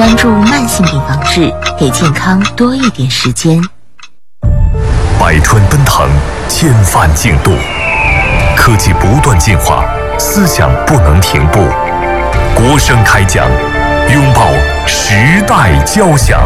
关注慢性病防治，给健康多一点时间。 百川奔腾，千帆竞渡，科技不断进化，思想不能停步。国声开讲，拥抱时代交响。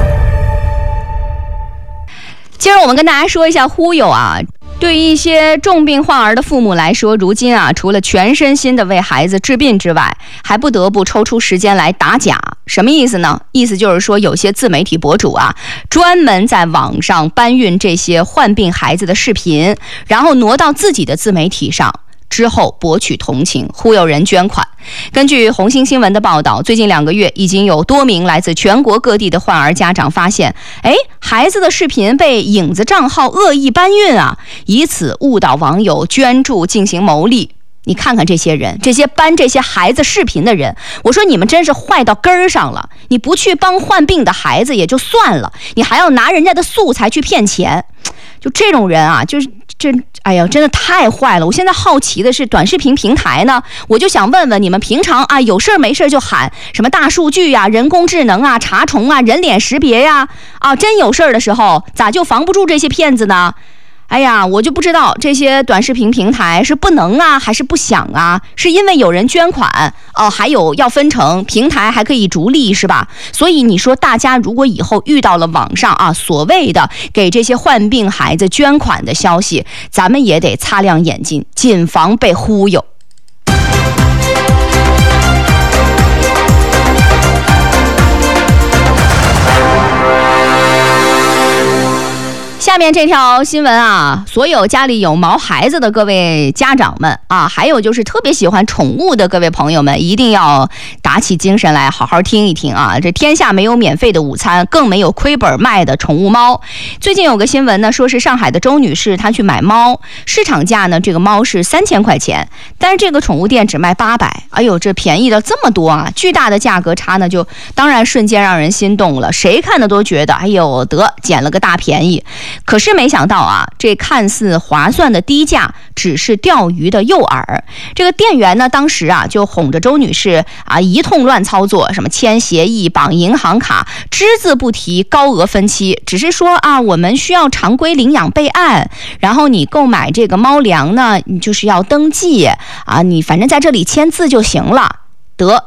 今儿我们跟大家说一下忽悠啊。对于一些重病患儿的父母来说，如今啊，除了全身心的为孩子治病之外，还不得不抽出时间来打假。什么意思呢？意思就是说，有些自媒体博主啊，专门在网上搬运这些患病孩子的视频，然后挪到自己的自媒体上，之后博取同情，忽悠人捐款。根据红星新闻的报道，最近2个月已经有多名来自全国各地的患儿家长发现，孩子的视频被影子账号恶意搬运啊，以此误导网友捐助进行牟利。你看看这些人，这些搬这些孩子视频的人，我说你们真是坏到根儿上了。你不去帮患病的孩子也就算了，你还要拿人家的素材去骗钱，就这种人啊，就是哎呀，真的太坏了！我现在好奇的是，短视频平台呢，我就想问问你们，平常啊有事没事就喊什么大数据啊、人工智能啊、查重啊、人脸识别呀，真有事的时候咋就防不住这些骗子呢？哎呀，我就不知道这些短视频平台是不能啊，还是不想啊？是因为有人捐款还有要分成，平台还可以逐利是吧？所以你说大家如果以后遇到了网上所谓的给这些患病孩子捐款的消息，咱们也得擦亮眼睛，谨防被忽悠。下面这条新闻啊，所有家里有毛孩子的各位家长们还有就是特别喜欢宠物的各位朋友们，一定要打起精神来好好听一听啊！这天下没有免费的午餐，更没有亏本卖的宠物猫。最近有个新闻呢，说是上海的周女士她去买猫，市场价呢这个猫是3000块钱，但是这个宠物店只卖800，哎呦，这便宜的这么多啊！巨大的价格差呢，就当然瞬间让人心动了，谁看的都觉得哎呦得捡了个大便宜。可是没想到这看似划算的低价只是钓鱼的诱饵。这个店员呢，当时就哄着周女士一通乱操作，什么签协议、绑银行卡，只字不提高额分期，只是说我们需要常规领养备案，然后你购买这个猫粮呢，你就是要登记你反正在这里签字就行了。得